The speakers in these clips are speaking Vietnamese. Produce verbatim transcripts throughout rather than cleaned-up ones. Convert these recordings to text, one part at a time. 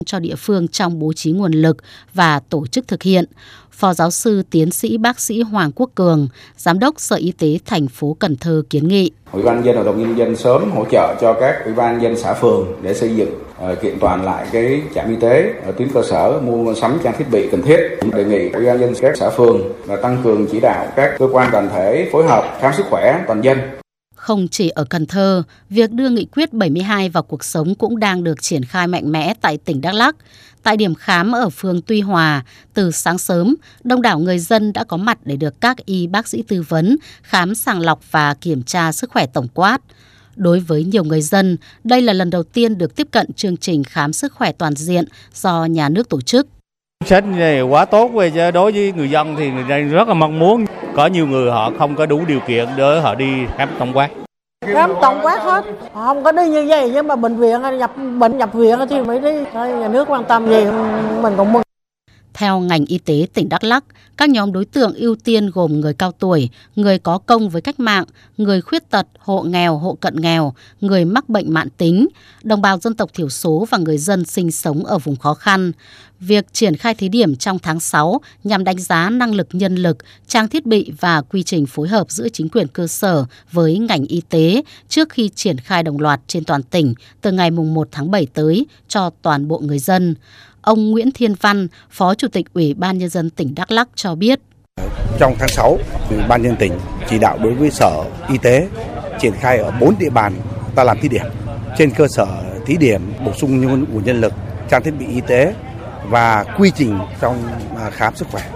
cho địa phương trong bố trí nguồn lực và tổ chức thực hiện. Phó giáo sư tiến sĩ bác sĩ Hoàng Quốc Cường, Giám đốc Sở Y tế thành phố Cần Thơ kiến nghị. Ủy ban nhân dân, Hội đồng nhân dân sớm hỗ trợ cho các ủy ban nhân dân xã phường để xây dựng uh, kiện toàn lại cái trạm y tế ở tuyến cơ sở, mua sắm trang thiết bị cần thiết. Đề nghị ủy ban nhân dân các xã phường là tăng cường chỉ đạo các cơ quan đoàn thể phối hợp khám sức khỏe toàn dân. Không chỉ ở Cần Thơ, việc đưa nghị quyết bảy mươi hai vào cuộc sống cũng đang được triển khai mạnh mẽ tại tỉnh Đắk Lắk. Tại điểm khám ở phường Tuy Hòa, từ sáng sớm, đông đảo người dân đã có mặt để được các y bác sĩ tư vấn, khám sàng lọc và kiểm tra sức khỏe tổng quát. Đối với nhiều người dân, đây là lần đầu tiên được tiếp cận chương trình khám sức khỏe toàn diện do nhà nước tổ chức. Sách này quá tốt, với đối với người dân thì người dân rất là mong muốn. Có nhiều người họ không có đủ điều kiện để họ đi khám tổng quát. Khám tổng quát hết, không có đi như vậy, nhưng mà bệnh viện nhập bệnh nhập viện thì mới đi. Thôi, nhà nước quan tâm gì mình cũng mừng. Theo ngành y tế tỉnh Đắk Lắk, các nhóm đối tượng ưu tiên gồm người cao tuổi, người có công với cách mạng, người khuyết tật, hộ nghèo, hộ cận nghèo, người mắc bệnh mãn tính, đồng bào dân tộc thiểu số và người dân sinh sống ở vùng khó khăn. Việc triển khai thí điểm trong tháng sáu nhằm đánh giá năng lực nhân lực, trang thiết bị và quy trình phối hợp giữa chính quyền cơ sở với ngành y tế trước khi triển khai đồng loạt trên toàn tỉnh từ ngày mùng một tháng bảy tới cho toàn bộ người dân. Ông Nguyễn Thiên Văn, Phó Chủ tịch Ủy ban Nhân dân tỉnh Đắk Lắk cho biết. Trong tháng sáu, Ủy ban Nhân dân tỉnh chỉ đạo đối với Sở Y tế triển khai ở bốn địa bàn ta làm thí điểm. Trên cơ sở thí điểm bổ sung nguồn nhân lực, trang thiết bị y tế và quy trình trong khám sức khỏe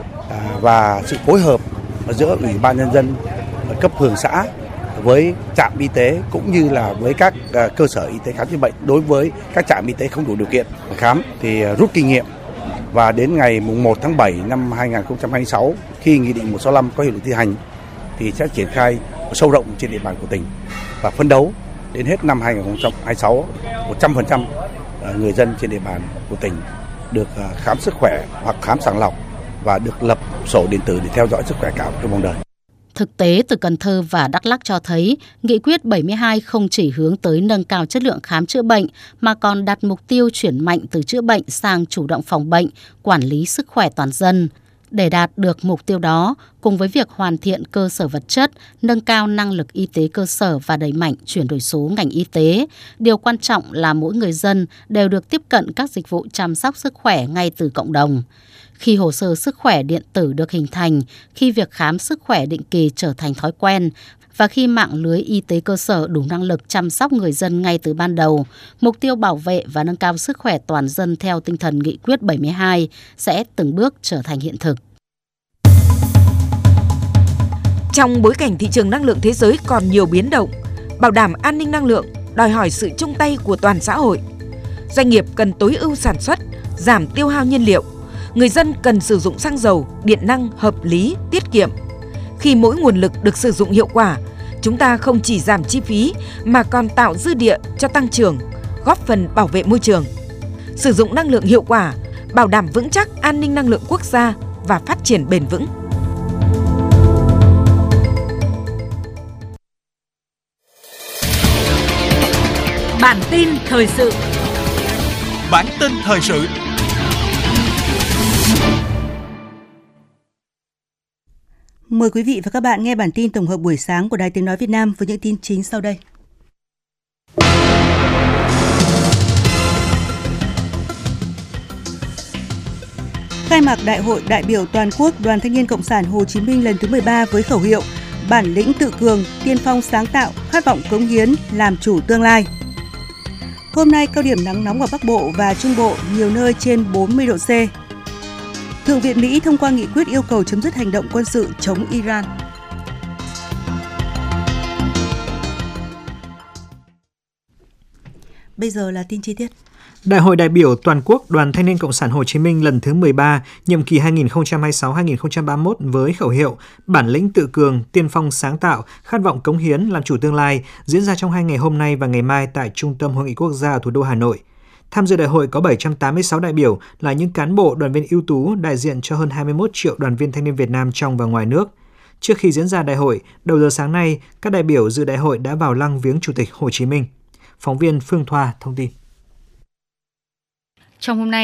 và sự phối hợp giữa Ủy ban Nhân dân cấp phường xã với trạm y tế cũng như là với các cơ sở y tế khám chữa bệnh. Đối với các trạm y tế không đủ điều kiện khám thì rút kinh nghiệm, và đến ngày mùng một tháng bảy năm hai nghìn không trăm hai mươi sáu, khi Nghị định một trăm sáu mươi lăm có hiệu lực thi hành thì sẽ triển khai sâu rộng trên địa bàn của tỉnh và phấn đấu đến hết năm hai nghìn không trăm hai mươi sáu, một trăm phần trăm người dân trên địa bàn của tỉnh được khám sức khỏe hoặc khám sàng lọc và được lập sổ điện tử để theo dõi sức khỏe cả trong vòng đời. Thực tế từ Cần Thơ và Đắk Lắk cho thấy, Nghị quyết bảy mươi hai không chỉ hướng tới nâng cao chất lượng khám chữa bệnh mà còn đặt mục tiêu chuyển mạnh từ chữa bệnh sang chủ động phòng bệnh, quản lý sức khỏe toàn dân. Để đạt được mục tiêu đó, cùng với việc hoàn thiện cơ sở vật chất, nâng cao năng lực y tế cơ sở và đẩy mạnh chuyển đổi số ngành y tế, điều quan trọng là mỗi người dân đều được tiếp cận các dịch vụ chăm sóc sức khỏe ngay từ cộng đồng. Khi hồ sơ sức khỏe điện tử được hình thành, khi việc khám sức khỏe định kỳ trở thành thói quen và khi mạng lưới y tế cơ sở đủ năng lực chăm sóc người dân ngay từ ban đầu, mục tiêu bảo vệ và nâng cao sức khỏe toàn dân theo tinh thần Nghị quyết bảy mươi hai sẽ từng bước trở thành hiện thực. Trong bối cảnh thị trường năng lượng thế giới còn nhiều biến động, bảo đảm an ninh năng lượng đòi hỏi sự chung tay của toàn xã hội. Doanh nghiệp cần tối ưu sản xuất, giảm tiêu hao nhiên liệu. Người dân cần sử dụng xăng dầu, điện năng hợp lý, tiết kiệm. Khi mỗi nguồn lực được sử dụng hiệu quả, chúng ta không chỉ giảm chi phí mà còn tạo dư địa cho tăng trưởng, góp phần bảo vệ môi trường. Sử dụng năng lượng hiệu quả, bảo đảm vững chắc an ninh năng lượng quốc gia và phát triển bền vững. Bản tin thời sự. Bản tin thời sự. Mời quý vị và các bạn nghe bản tin tổng hợp buổi sáng của Đài Tiếng nói Việt Nam với những tin chính sau đây. Khai mạc Đại hội đại biểu toàn quốc Đoàn Thanh niên Cộng sản Hồ Chí Minh lần thứ mười ba với khẩu hiệu bản lĩnh tự cường, tiên phong sáng tạo, khát vọng cống hiến, làm chủ tương lai. Hôm nay cao điểm nắng nóng ở Bắc Bộ và Trung Bộ nhiều nơi trên bốn mươi độ C. Thượng viện Mỹ thông qua nghị quyết yêu cầu chấm dứt hành động quân sự chống Iran. Bây giờ là tin chi tiết. Đại hội đại biểu toàn quốc Đoàn Thanh niên Cộng sản Hồ Chí Minh lần thứ mười ba, nhiệm kỳ hai nghìn không trăm hai mươi sáu đến hai nghìn không trăm ba mươi mốt với khẩu hiệu bản lĩnh tự cường, tiên phong sáng tạo, khát vọng cống hiến, làm chủ tương lai diễn ra trong hai ngày hôm nay và ngày mai tại Trung tâm Hội nghị Quốc gia ở thủ đô Hà Nội. Tham dự đại hội có bảy trăm tám mươi sáu đại biểu là những cán bộ, đoàn viên ưu tú đại diện cho hơn hai mươi mốt triệu đoàn viên thanh niên Việt Nam trong và ngoài nước. Trước khi diễn ra đại hội, đầu giờ sáng nay, các đại biểu dự đại hội đã vào lăng viếng Chủ tịch Hồ Chí Minh. Phóng viên Phương Thoa thông tin. Trong hôm nay,